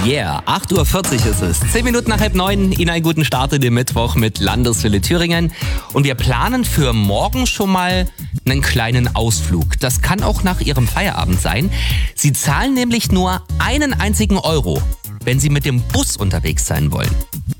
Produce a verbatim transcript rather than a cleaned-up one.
Yeah, acht Uhr vierzig ist es. Zehn Minuten nach halb neun. Ihnen einen guten Start in den Mittwoch mit Landeswelle Thüringen. Und wir planen für morgen schon mal einen kleinen Ausflug. Das kann auch nach Ihrem Feierabend sein. Sie zahlen nämlich nur einen einzigen Euro, wenn Sie mit dem Bus unterwegs sein wollen.